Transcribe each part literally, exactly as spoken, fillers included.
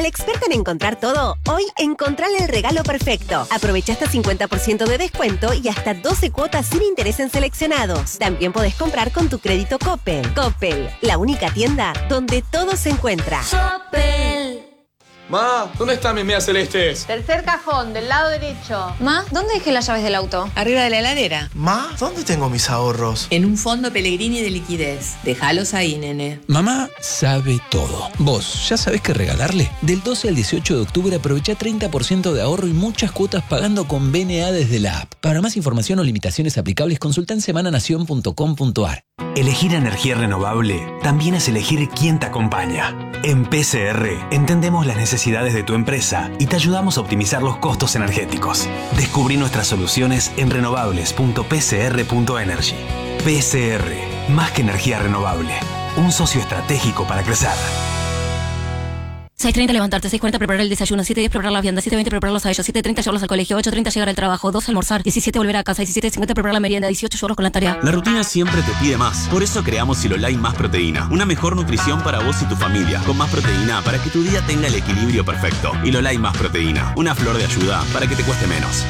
Al experto en encontrar todo, hoy encontrale el regalo perfecto. Aprovecha hasta cincuenta por ciento de descuento y hasta doce cuotas sin interés en seleccionados. También podés comprar con tu crédito Coppel. Coppel, la única tienda donde todo se encuentra. Coppel. Ma, ¿dónde están mis medias celestes? Tercer cajón, del lado derecho. Ma, ¿dónde dejé las llaves del auto? Arriba de la heladera. Ma, ¿dónde tengo mis ahorros? En un fondo Pellegrini de liquidez. Déjalos ahí, nene. Mamá sabe todo. ¿Vos ya sabés qué regalarle? Del doce al dieciocho de octubre aprovecha treinta por ciento de ahorro y muchas cuotas pagando con B N A desde la app. Para más información o limitaciones aplicables, consulta en semananación punto com punto a r. Elegir energía renovable también es elegir quién te acompaña. En P C R entendemos las necesidades de tu empresa y te ayudamos a optimizar los costos energéticos. Descubrí nuestras soluciones en renovables punto p c r punto energy. P C R, más que energía renovable, un socio estratégico para crecer. seis treinta levantarte, seis cuarenta preparar el desayuno, siete diez preparar la vianda, siete veinte prepararlos a ellos, siete treinta llevarlos al colegio, ocho treinta llegar al trabajo, doce almorzar, diecisiete volver a casa, diecisiete cincuenta preparar la merienda, dieciocho llevarlos con la tarea. La rutina siempre te pide más. Por eso creamos Silolai Más Proteína. Una mejor nutrición para vos y tu familia. Con más proteína para que tu día tenga el equilibrio perfecto. Silolai Más Proteína. Una flor de ayuda para que te cueste menos.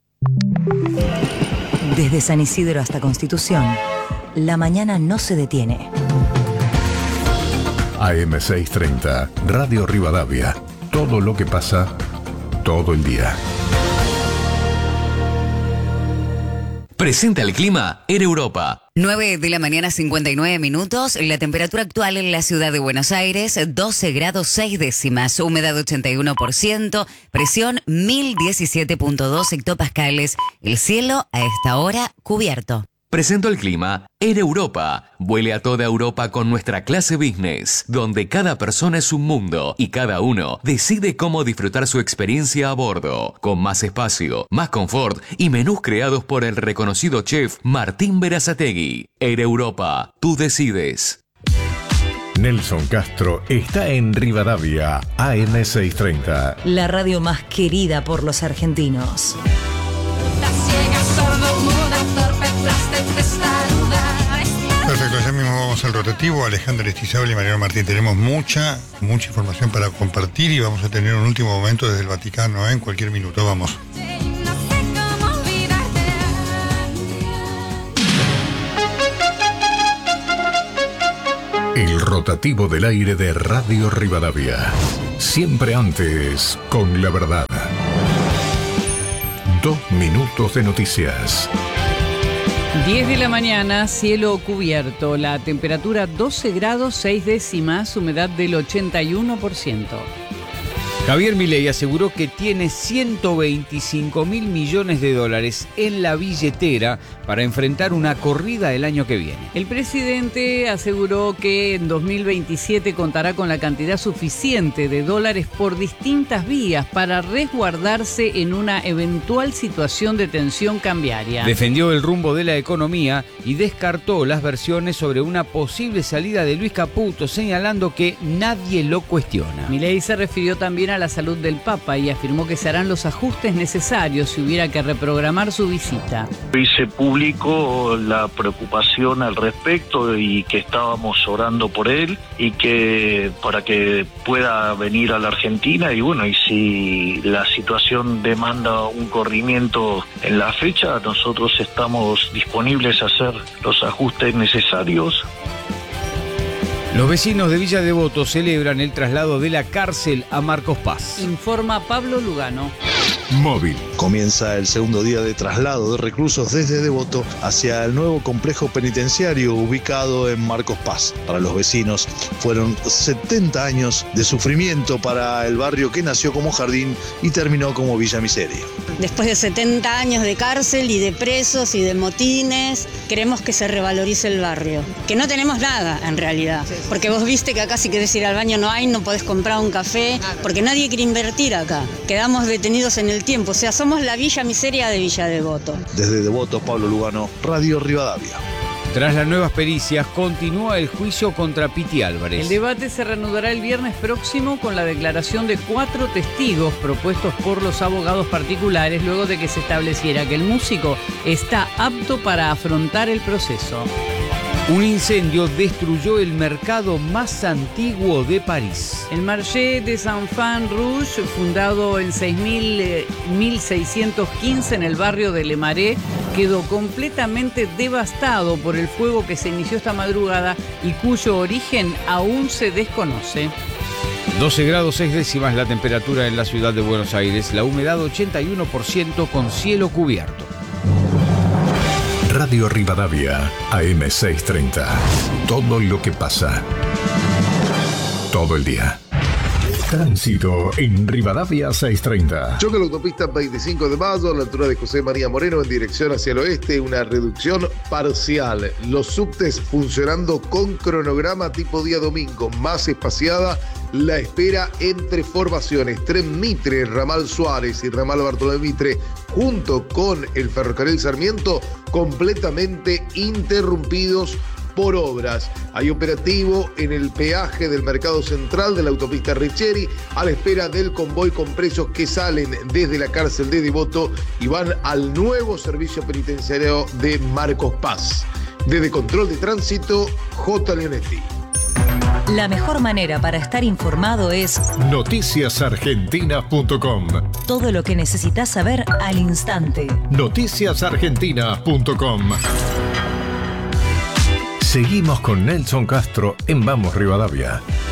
Desde San Isidro hasta Constitución, la mañana no se detiene. A M seiscientos treinta, Radio Rivadavia. Todo lo que pasa, todo el día. Presenta el clima en Europa. nueve de la mañana, cincuenta y nueve minutos. La temperatura actual en la ciudad de Buenos Aires, doce grados seis décimas. Humedad ochenta y uno por ciento. Presión mil diecisiete punto dos hectopascales. El cielo a esta hora cubierto. Presento el clima en Europa. Vuele a toda Europa con nuestra clase business, donde cada persona es un mundo y cada uno decide cómo disfrutar su experiencia a bordo, con más espacio, más confort y menús creados por el reconocido chef Martín Berazategui. En Europa, tú decides. Nelson Castro está en Rivadavia, A M seiscientos treinta. La radio más querida por los argentinos. Perfecto, ya mismo vamos al rotativo. Alejandra Estizabal y Mariano Martín. Tenemos mucha, mucha información para compartir y vamos a tener un último momento desde el Vaticano, ¿eh? En cualquier minuto. Vamos. El rotativo del aire de Radio Rivadavia. Siempre antes, con la verdad. Dos minutos de noticias. diez de la mañana, cielo cubierto, la temperatura doce grados seis décimas, humedad del ochenta y uno por ciento. Javier Milei aseguró que tiene ciento veinticinco mil millones de dólares en la billetera para enfrentar una corrida el año que viene. El presidente aseguró que en dos mil veintisiete contará con la cantidad suficiente de dólares por distintas vías para resguardarse en una eventual situación de tensión cambiaria. Defendió el rumbo de la economía y descartó las versiones sobre una posible salida de Luis Caputo, señalando que nadie lo cuestiona. Milei se refirió también a la salud del Papa y afirmó que se harán los ajustes necesarios si hubiera que reprogramar su visita. Hice público la preocupación al respecto y que estábamos orando por él y que para que pueda venir a la Argentina y bueno, y si la situación demanda un corrimiento en la fecha, nosotros estamos disponibles a hacer los ajustes necesarios. Los vecinos de Villa Devoto celebran el traslado de la cárcel a Marcos Paz. Informa Pablo Lugano. Móvil. Comienza el segundo día de traslado de reclusos desde Devoto hacia el nuevo complejo penitenciario ubicado en Marcos Paz. Para los vecinos fueron setenta años de sufrimiento para el barrio que nació como jardín y terminó como Villa Miseria. Después de setenta años de cárcel y de presos y de motines, queremos que se revalorice el barrio. Que no tenemos nada en realidad, porque vos viste que acá si querés ir al baño no hay, no podés comprar un café, porque nadie quiere invertir acá. Quedamos detenidos en el tiempo, o sea, somos la Villa Miseria de Villa Devoto. Desde Devoto, Pablo Lugano, Radio Rivadavia. Tras las nuevas pericias, continúa el juicio contra Piti Álvarez. El debate se reanudará el viernes próximo con la declaración de cuatro testigos propuestos por los abogados particulares luego de que se estableciera que el músico está apto para afrontar el proceso. Un incendio destruyó el mercado más antiguo de París. El Marché des Enfants Rouges, fundado en mil seiscientos quince en el barrio de Le Marais, quedó completamente devastado por el fuego que se inició esta madrugada y cuyo origen aún se desconoce. doce grados seis décimas la temperatura en la ciudad de Buenos Aires, la humedad ochenta y uno por ciento con cielo cubierto. Radio Rivadavia, A M seiscientos treinta. Todo lo que pasa. Todo el día. Tránsito en Rivadavia seiscientos treinta. Choca la autopista veinticinco de mayo a la altura de José María Moreno en dirección hacia el oeste, una reducción parcial. Los subtes funcionando con cronograma tipo día domingo, más espaciada la espera entre formaciones. Tren Mitre, Ramal Suárez y Ramal Bartolomé Mitre, junto con el Ferrocarril Sarmiento, completamente interrumpidos por obras. Hay operativo en el peaje del Mercado Central de la autopista Richeri a la espera del convoy con presos que salen desde la cárcel de Devoto y van al nuevo servicio penitenciario de Marcos Paz. Desde Control de Tránsito, J. Leonetti. La mejor manera para estar informado es noticias argentinas punto com. Todo lo que necesitas saber al instante. noticias argentinas punto com. Seguimos con Nelson Castro en Vamos Rivadavia.